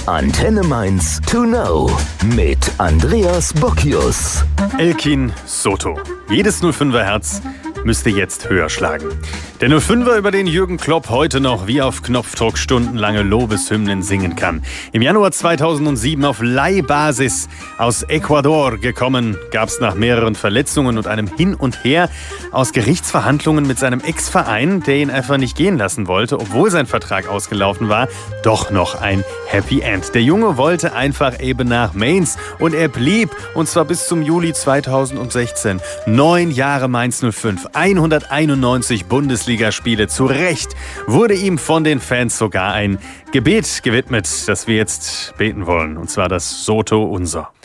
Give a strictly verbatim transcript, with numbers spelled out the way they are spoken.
Antenne Mainz to know mit Andreas Bocchius. Elkin Soto. Jedes null fünfer Herz müsste jetzt höher schlagen. Der null fünfer, über den Jürgen Klopp heute noch wie auf Knopfdruck stundenlange Lobeshymnen singen kann. Im Januar zweitausendsieben auf Leihbasis aus Ecuador gekommen, gab es nach mehreren Verletzungen und einem Hin und Her aus Gerichtsverhandlungen mit seinem Ex-Verein, der ihn einfach nicht gehen lassen wollte, obwohl sein Vertrag ausgelaufen war, doch noch ein Happy End. Der Junge wollte einfach eben nach Mainz und er blieb, und zwar bis zum Juli zweitausendsechzehn. Neun Jahre Mainz null fünf, hunderteinundneunzig Bundesligaspiele. Zu Recht wurde ihm von den Fans sogar ein Gebet gewidmet, das wir jetzt beten wollen, und zwar das Soto Unser.